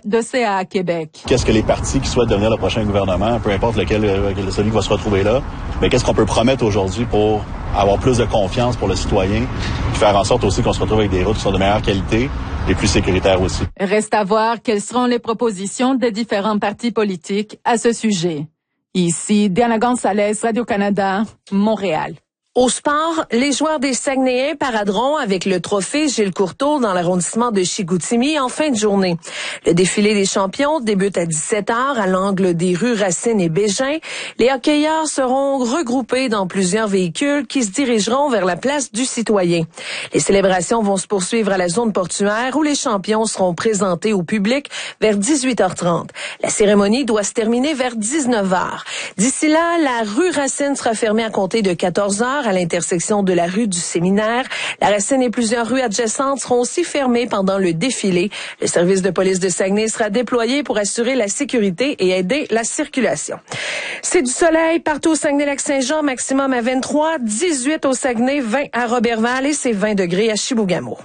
de CA à Québec. Qu'est-ce que les partis qui souhaitent devenir le prochain gouvernement, peu importe celui qui va se retrouver là, mais qu'est-ce qu'on peut promettre aujourd'hui pour avoir plus de confiance pour le citoyen, puis faire en sorte aussi qu'on se retrouve avec des routes qui sont de meilleure qualité et plus sécuritaires aussi. Reste à voir quelles seront les propositions des différents partis politiques à ce sujet. Ici, Diana Gonzalez, Radio-Canada, Montréal. Au sport, les joueurs des Saguenayens paraderont avec le trophée Gilles Courteau dans l'arrondissement de Chicoutimi en fin de journée. Le défilé des champions débute à 17h à l'angle des rues Racine et Bégin. Les hockeyeurs seront regroupés dans plusieurs véhicules qui se dirigeront vers la place du Citoyen. Les célébrations vont se poursuivre à la zone portuaire où les champions seront présentés au public vers 18h30. La cérémonie doit se terminer vers 19h. D'ici là, la rue Racine sera fermée à compter de 14h à l'intersection de la rue du Séminaire. La Racine et plusieurs rues adjacentes seront aussi fermées pendant le défilé. Le service de police de Saguenay sera déployé pour assurer la sécurité et aider la circulation. C'est du soleil partout au Saguenay-Lac-Saint-Jean, maximum à 23, 18 au Saguenay, 20 à Roberval et c'est 20 degrés à Chibougamau.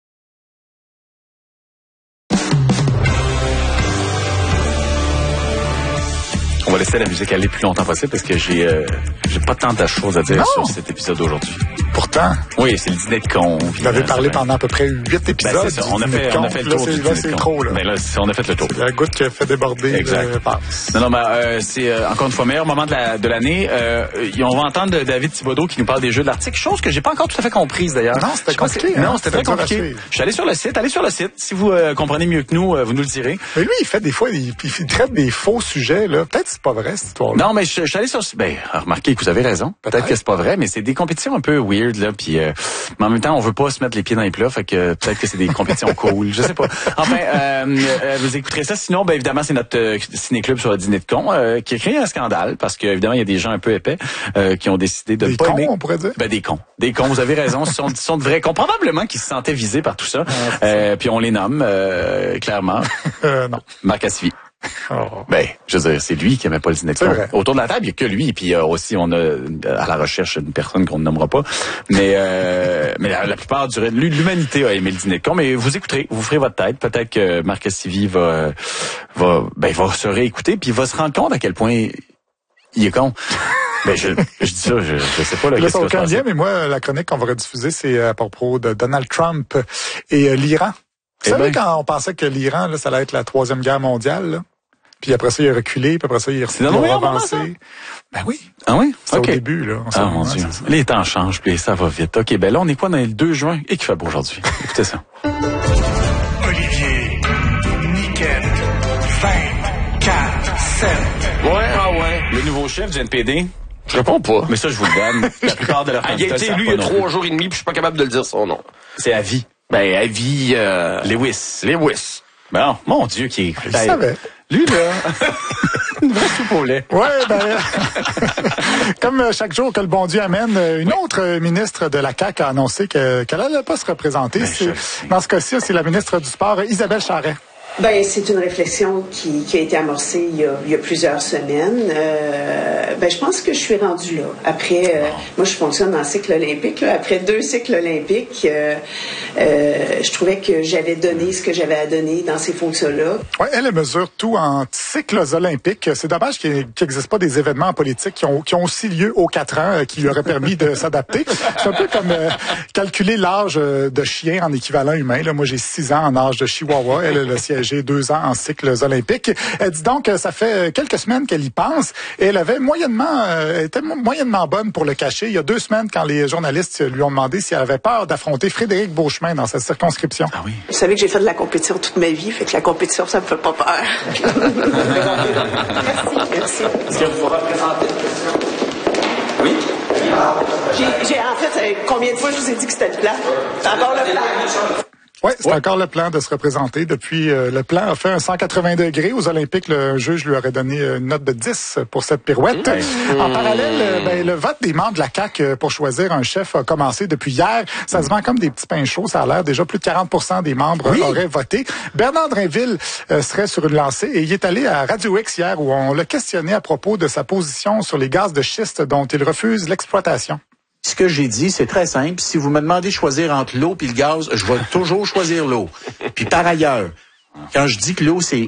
On va laisser la musique aller plus longtemps possible parce que j'ai pas tant de choses à dire sur cet épisode d'aujourd'hui. Pourtant. Oui, c'est le dîner de con. Vous avez parlé pendant à peu près 8 épisodes. Ben, c'est ça. On a fait le tour du dîner de con. Là, c'est trop, là. Mais là, on a fait le tour. C'est la goutte qui a fait déborder le passe. Non, mais c'est encore une fois meilleur moment de l'année. On va entendre David Thibodeau qui nous parle des Jeux de l'Arctique, chose que j'ai pas encore tout à fait comprise d'ailleurs. Non, c'était compliqué. Non, c'était très compliqué. Je suis allé sur le site. Allez sur le site. Si vous comprenez mieux que nous, vous nous le direz. Mais lui, il fait des fois, il traite des faux sujets, là. Peut-être que c'est pas vrai, cette histoire-là. Non, mais je suis allé sur... Ben, remarquez que vous avez raison. Peut-être que c'est pas vrai, mais c'est des compétitions un peu weird, là, puis... mais en même temps, on veut pas se mettre les pieds dans les plats, fait que peut-être que c'est des compétitions cool, je sais pas. Enfin, vous écouterez ça. Sinon, ben évidemment, c'est notre ciné-club sur le dîner de con qui a créé un scandale, parce que évidemment, il y a des gens un peu épais qui ont décidé de des pas cons, aimer. On pourrait dire. Ben, des cons. Des cons, vous avez raison. Ce sont de vrais cons. Probablement qu'ils se sentaient visés par tout ça. Puis on les nomme, clairement. Non. Marc Cassivi. Oh. Ben, je veux dire, c'est lui qui aimait pas le dîner de con. Autour de la table, il y a que lui, et puis aussi on a à la recherche une personne qu'on ne nommera pas. Mais la plupart de l'humanité a aimé le dîner de con. Mais vous écouterez, vous ferez votre tête. Peut-être que Marc Cassivi va se réécouter, puis il va se rendre compte à quel point il est con. Ben je dis ça, je sais pas. Là, ça n'a aucun lien, mais moi, la chronique qu'on va rediffuser, c'est à propos de Donald Trump et l'Iran. Vous savez, quand on pensait que l'Iran, là, ça allait être la 3e guerre mondiale, là? Puis après ça, il a reculé, puis après ça, il a avancé. Ben oui. Ah oui? C'est au début, là. Ah mon Dieu. Les temps changent, puis ça va vite. OK, ben là, on est quoi dans le 2 juin? Et qu'il fait beau aujourd'hui. Écoutez ça. Olivier, Niquette, 24/7. Ouais. Le nouveau chef du NPD. Je réponds pas. Mais ça, je vous le donne. La plupart de leurs il a été élu il y a 3 jours et demi, puis je suis pas capable de le dire son nom. C'est à vie. Ben, à vie... Lewis. Ben, mon Dieu, qui est... Je savais. Lui, là... Une vraie soupe au lait. Ouais, ben... comme chaque jour que le bon Dieu amène, une autre ministre de la CAQ a annoncé qu'elle n'allait pas se représenter. Dans ce cas-ci, c'est la ministre du Sport, Isabelle Charret. Ben, c'est une réflexion qui a été amorcée il y a plusieurs semaines. Je pense que je suis rendue là. Après, moi, je fonctionne en cycle olympique. Là. Après 2 cycles olympiques, je trouvais que j'avais donné ce que j'avais à donner dans ces fonctions-là. Ouais, elle mesure tout en cycles olympiques. C'est dommage qu'il n'existe pas des événements politiques qui ont aussi lieu aux 4 ans, qui lui auraient permis de s'adapter. C'est un peu comme calculer l'âge de chien en équivalent humain. Là, moi, j'ai 6 ans en âge de chihuahua. Elle a siégé 2 ans en cycles olympiques. Elle dit donc que ça fait quelques semaines qu'elle y pense et elle était moyennement bonne pour le cacher. Il y a 2 semaines, quand les journalistes lui ont demandé si elle avait peur d'affronter Frédéric Beauchemin dans cette circonscription. Ah oui. Vous savez que j'ai fait de la compétition toute ma vie, fait que la compétition, ça me fait pas peur. Merci. Est-ce que vous représentez? Oui? En fait, combien de fois je vous ai dit que c'était le plan? C'est encore le plan. Oui, c'est encore le plan de se représenter. Depuis, le plan a fait un 180 degrés. Aux Olympiques, le juge lui aurait donné une note de 10 pour cette pirouette. En parallèle, le vote des membres de la CAQ pour choisir un chef a commencé depuis hier. Ça se vend comme des petits pains chauds. Ça a l'air déjà plus de 40% des membres auraient voté. Bernard Drinville serait sur une lancée et il est allé à Radio X hier où on l'a questionné à propos de sa position sur les gaz de schiste dont il refuse l'exploitation. Ce que j'ai dit, c'est très simple. Si vous me demandez de choisir entre l'eau et le gaz, je vais toujours choisir l'eau. Puis par ailleurs, quand je dis que l'eau, c'est